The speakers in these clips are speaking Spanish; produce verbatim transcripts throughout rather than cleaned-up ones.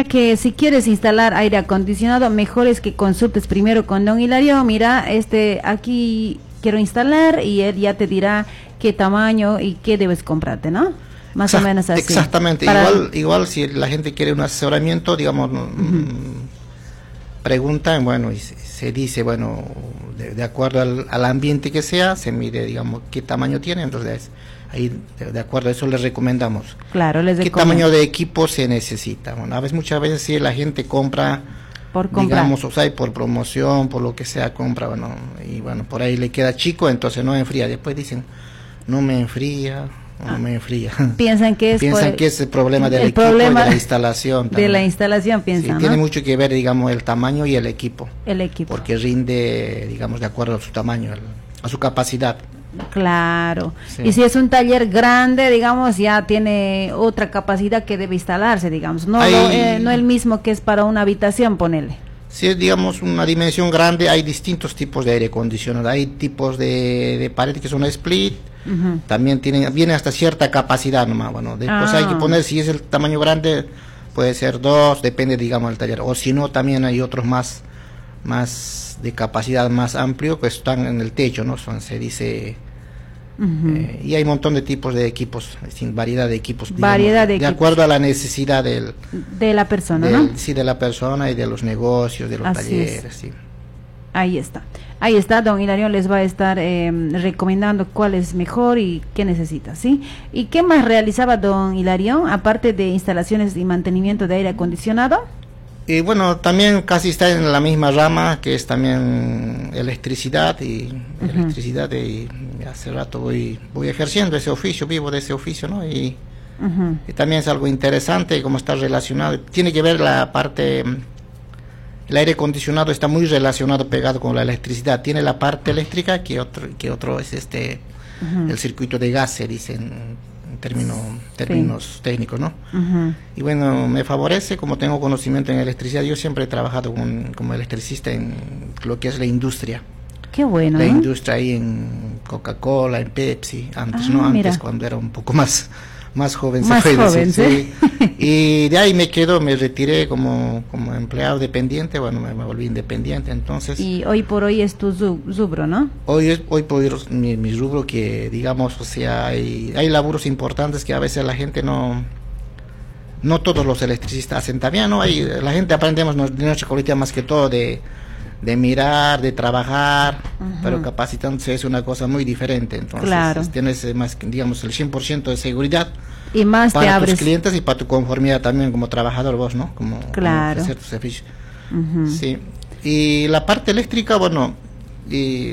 que si quieres instalar aire acondicionado, mejor es que consultes primero con don Hilario. Mira, este, aquí quiero instalar, y él ya te dirá qué tamaño y qué debes comprarte, ¿no? Más Exact, o menos así. Exactamente. Para... Igual, igual si la gente quiere un asesoramiento, digamos, uh-huh. preguntan, bueno, y se, se dice, bueno, de, de acuerdo al, al ambiente que sea, se mide, digamos, qué tamaño tiene, entonces ahí, de, de acuerdo a eso les recomendamos. Claro, les ¿Qué tamaño de equipo se necesita? Bueno, a veces, muchas veces sí la gente compra, por comprar, digamos, o sea, por promoción, por lo que sea, compra, bueno, y bueno, por ahí le queda chico, entonces no enfría. Después dicen, no me enfría, no me enfría. Piensan que es, piensan por, que es el problema del el equipo problema y de la instalación. También. De la instalación, piensan, sí, ¿no? Tiene mucho que ver, digamos, el tamaño y el equipo. El equipo. Porque rinde, digamos, de acuerdo a su tamaño, a su capacidad. Claro, sí. Y si es un taller grande, digamos, ya tiene otra capacidad que debe instalarse, digamos, no, hay, lo, eh, no el mismo que es para una habitación, ponele. Si es, digamos, una dimensión grande, hay distintos tipos de aire acondicionado, hay tipos de, de pared que son split, uh-huh. también tienen, viene hasta cierta capacidad nomás, bueno, después ah. hay que poner, si es el tamaño grande, puede ser dos, depende, digamos, del taller, o si no, también hay otros más, más de capacidad más amplio, pues están en el techo, ¿no? Son, se dice, uh-huh. eh, y hay un montón de tipos de equipos, sin variedad de equipos, digamos, variedad de, de equipos. acuerdo a la necesidad del, de la persona, del, ¿no? Sí, de la persona y de los negocios, de los Así talleres, es. sí. Ahí está, ahí está, don Hilario les va a estar eh, recomendando cuál es mejor y qué necesita, ¿sí? ¿Y qué más realizaba don Hilario, aparte de instalaciones y mantenimiento de aire acondicionado? Y bueno, también casi está en la misma rama, que es también electricidad, y uh-huh. electricidad, y hace rato voy, voy ejerciendo ese oficio, vivo de ese oficio, ¿no? Y, uh-huh. y también es algo interesante, como está relacionado, tiene que ver la parte... El aire acondicionado está muy relacionado, pegado con la electricidad. Tiene la parte eléctrica, que otro, que otro es este, uh-huh. el circuito de gas, se dice en, en términos, términos sí. técnicos, ¿no? Uh-huh. Y bueno, me favorece, como tengo conocimiento en electricidad, yo siempre he trabajado con, como electricista en lo que es la industria. Qué bueno. La ¿eh? industria ahí en Coca-Cola, en Pepsi, antes, ah, ¿no? Antes, mira. Cuando era un poco más... más joven, más se fue joven, decir, ¿sí? Y de ahí me quedo, me retiré como, como empleado dependiente, bueno, me, me volví independiente, entonces... Y hoy por hoy es tu rubro, ¿no? Hoy es hoy por hoy mi, mi rubro, que digamos, o sea, hay, hay laburos importantes que a veces la gente no... No todos los electricistas hacen también, ¿no? Hay, la gente aprendemos de nuestra comunidad más que todo de... de mirar, de trabajar, uh-huh. pero capacitándose es una cosa muy diferente, entonces claro. tienes más, digamos, el cien por ciento de seguridad y más para te abres. tus clientes y para tu conformidad también como trabajador vos, ¿no? Como, claro. como ofrecer tu servicio. Uh-huh. Sí. Y la parte eléctrica, bueno, y,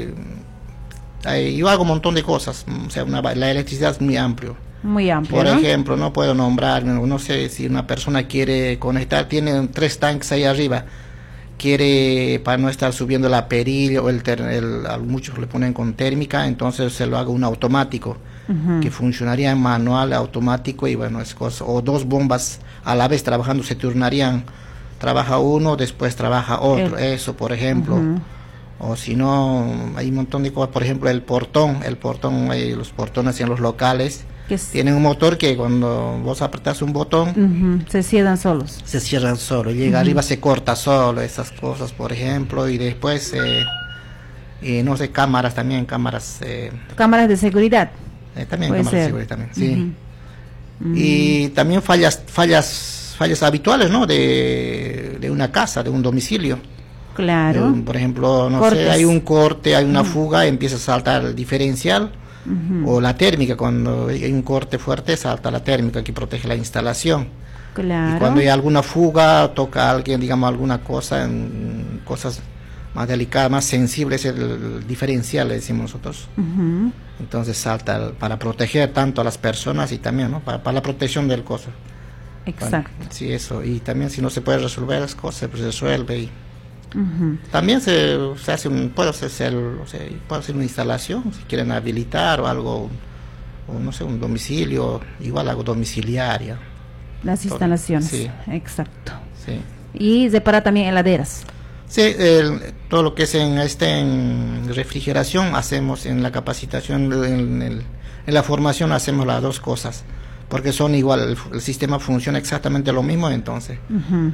y yo hago un montón de cosas, o sea, una, la electricidad es muy amplio. Muy amplio, Por ¿no? ejemplo, no puedo nombrar, no sé si una persona quiere conectar, tiene tres tanques ahí arriba, quiere, para no estar subiendo la perilla o el, ter, el a muchos le ponen con térmica, entonces se lo haga un automático, uh-huh. que funcionaría en manual, automático, y bueno, es cosa, o dos bombas a la vez trabajando, se turnarían, trabaja uno, después trabaja otro, el, eso por ejemplo, uh-huh. o si no, hay un montón de cosas, por ejemplo el portón, el portón, hay los portones en los locales, es? Tienen un motor que cuando vos apretas un botón, uh-huh. se cierran solos. Se cierran solos, llega uh-huh. arriba, se corta solo, esas cosas, por ejemplo, y después, eh, y no sé, cámaras también, cámaras... Eh, cámaras de seguridad. Eh, también cámaras ser. de seguridad, también, sí. Uh-huh. Y también fallas, fallas, fallas habituales, ¿no? De, de una casa, de un domicilio. Claro. Un, por ejemplo, no Cortes. sé, hay un corte, hay una uh-huh. fuga, empieza a saltar el diferencial. Uh-huh. O la térmica, cuando hay un corte fuerte salta la térmica que protege la instalación. Claro. Y cuando hay alguna fuga, toca a alguien, digamos, alguna cosa, en cosas más delicadas, más sensibles, el, el diferencial, le decimos nosotros. Uh-huh. Entonces salta el, para proteger tanto a las personas y también, ¿no? Para, para la protección del cosa. Exacto. Bueno, sí, eso. Y también si no se puede resolver las cosas, pues se resuelve y... Uh-huh. También se, se hace un, puede hacer, o sea, puede hacer una instalación si quieren habilitar o algo, o no sé, un domicilio, igual algo domiciliaria. Las instalaciones, sí. Exacto. Sí. Y separa también heladeras. Sí, el, todo lo que es en este en refrigeración hacemos en la capacitación, en, el, en la formación hacemos las dos cosas, porque son igual, el, el sistema funciona exactamente lo mismo, entonces. Uh-huh.